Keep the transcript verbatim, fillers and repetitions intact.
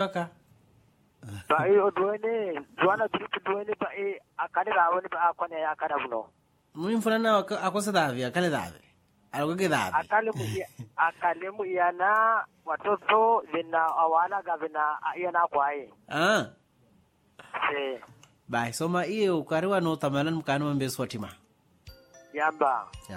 Kaka. Ba e odwene, Joana tripu dwene ba e akane rawani ba akone akana buno. Mimi mfulana akosa davi, akale davi. Alikuwa davi. Akale mu akale mu yana watoto vina awana gavina yana kwae. Ah. Se. Bai, soma iye ukariwa no tamalan mkano mbeswatima. Yamba.